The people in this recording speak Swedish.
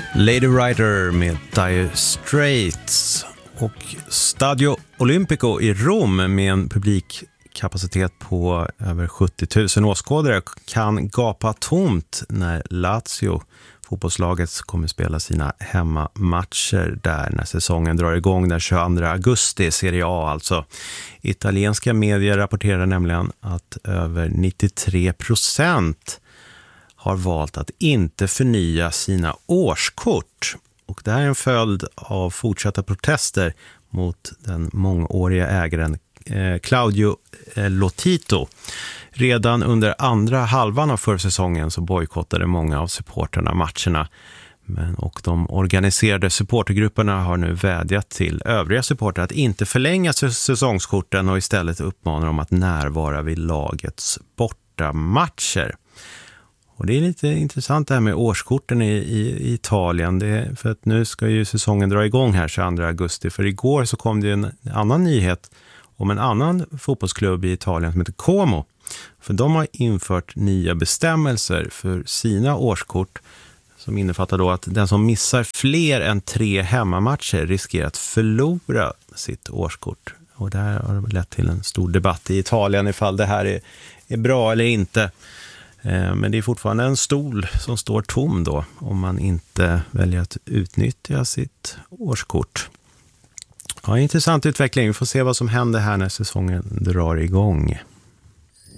Lady Rider med Dire Straits och Stadio Olimpico i Rom med en publikkapacitet på över 70 000 åskådare kan gapa tomt när Lazio, fotbollslaget, kommer spela sina hemmamatcher där när säsongen drar igång den 22 augusti, Serie A alltså. Italienska medier rapporterar nämligen att över 93% har valt att inte förnya sina årskort. Och det här är en följd av fortsatta protester mot den mångåriga ägaren Claudio Lotito. Redan under andra halvan av försäsongen så bojkottade många av supporterna matcherna. Och de organiserade supportergrupperna har nu vädjat till övriga supporter att inte förlänga säsongskorten och istället uppmanar dem att närvara vid lagets bortamatcher. Och det är lite intressant det här med årskorten i Italien. För att nu ska ju säsongen dra igång här 22 augusti. För igår så kom det en annan nyhet om en annan fotbollsklubb i Italien som heter Como. För de har infört nya bestämmelser för sina årskort som innefattar då att den som missar fler än 3 hemmamatcher riskerar att förlora sitt årskort. Och det här har lett till en stor debatt i Italien ifall det här är bra eller inte. Men det är fortfarande en stol som står tom då om man inte väljer att utnyttja sitt årskort. Ja, intressant utveckling. Vi får se vad som händer här när säsongen drar igång.